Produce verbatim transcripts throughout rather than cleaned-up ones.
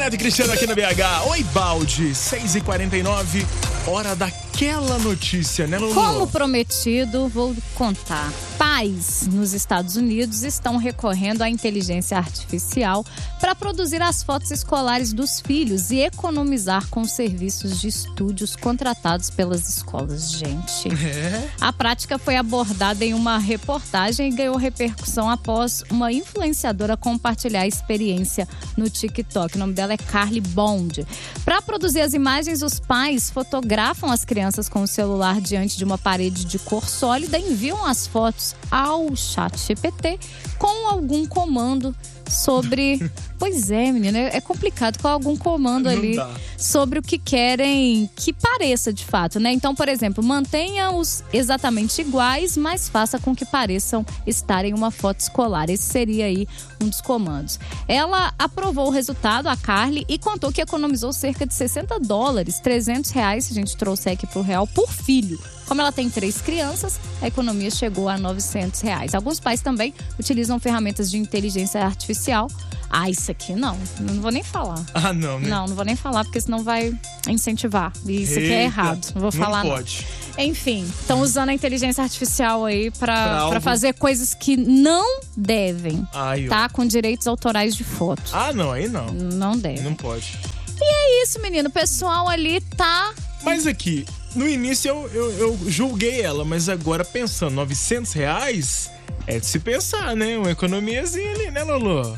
Neto e Cristiano aqui na B H. Oi, Balde. seis e quarenta e nove, hora daquela notícia, né, Lulu? Como prometido, vou contar. Pais nos Estados Unidos estão recorrendo à inteligência artificial para produzir as fotos escolares dos filhos e economizar com os serviços de estúdios contratados pelas escolas. Gente, É? a prática foi abordada em uma reportagem e ganhou repercussão após uma influenciadora compartilhar a experiência no TikTok. O nome dela é Carly Bond. Para produzir as imagens, os pais fotografam as crianças com o celular diante de uma parede de cor sólida e enviam as fotos ao ChatGPT com algum comando sobre... Pois é, menina, é complicado, com algum comando Não ali dá. sobre o que querem que pareça de fato, né? Então, por exemplo, mantenha-os exatamente iguais, mas faça com que pareçam estar em uma foto escolar. Esse seria aí um dos comandos. Ela aprovou o resultado, a Carly, e contou que economizou cerca de sessenta dólares, trezentos reais, se a gente trouxer aqui pro real, por filho. Como ela tem três crianças, a economia chegou a novecentos reais. Alguns pais também utilizam ferramentas de inteligência artificial. Ah, isso aqui não, não vou nem falar. Ah, não, né? Não, não vou nem falar, porque senão vai incentivar. E isso aqui Eita, é errado, não vou falar Não não. pode. Enfim, estão usando a inteligência artificial aí Pra pra, algo- pra fazer coisas que não devem, Ai, ó. tá? Com direitos autorais de foto. Ah, não, aí não. Não devem. Não pode. É isso, menino. O pessoal ali tá... Mas aqui, no início eu, eu, eu julguei ela, mas agora pensando, novecentos reais é de se pensar, né? Uma economiazinha ali, né, Lulu?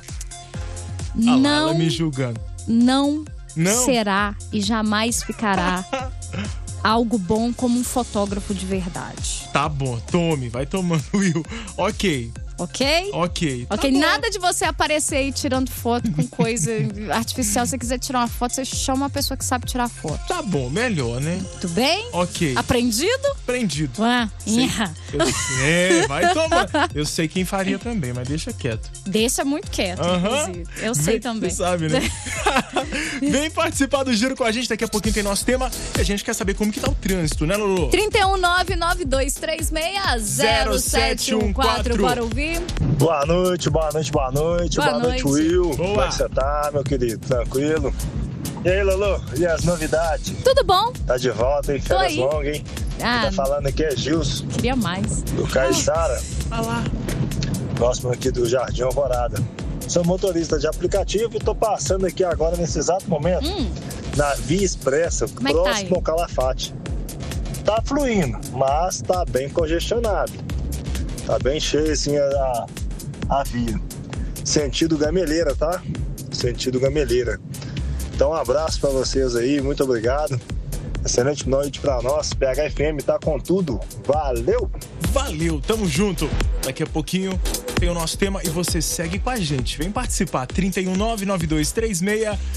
Ah lá, não, ela me julgando. não, Não? será e jamais ficará algo bom como um fotógrafo de verdade. Tá bom, tome, vai tomando, Will. Ok, Ok? ok. Ok, Tá bom. nada de você aparecer aí tirando foto com coisa artificial. Se você quiser tirar uma foto, você chama uma pessoa que sabe tirar foto. Tá bom, melhor, né? Tudo bem? Ok, Aprendido? aprendido. Ué, Sei. nha. Eu sei, é, vai tomar. Eu sei quem faria também, mas deixa quieto. Deixa muito quieto, Aham. inclusive. Eu sei Vem- também. Você sabe, né? Vem participar do Giro com a gente. Daqui a pouquinho tem nosso tema. E a gente quer saber como que tá o trânsito, né, Lulu? trinta e um, nove nove dois três seis, zero sete um quatro. Bora ouvir? Boa noite, boa noite, boa noite. Boa Boa, noite, noite. Will. Boa. Como é que você tá, meu querido? Tranquilo? E aí, Lulu? E as novidades? Tudo bom? Tá de volta, hein? Tô Férias aí. longas, hein? Ah, Tá falando aqui é Gilson, queria mais. do Caiçara, Olha lá. próximo aqui do Jardim Alvorada. Sou motorista de aplicativo e tô passando aqui agora, nesse exato momento, Hum, na Via Expressa, Como é que tá próximo aí? ao Calafate. Tá fluindo, mas tá bem congestionado. Tá bem cheio assim a, a via. Sentido Gameleira, tá? Sentido Gameleira. Então um abraço pra vocês aí, muito obrigado. Excelente noite pra nós. P H F M tá com tudo. Valeu! Valeu, tamo junto. Daqui a pouquinho tem o nosso tema e você segue com a gente. Vem participar. trinta e um, nove nove dois três seis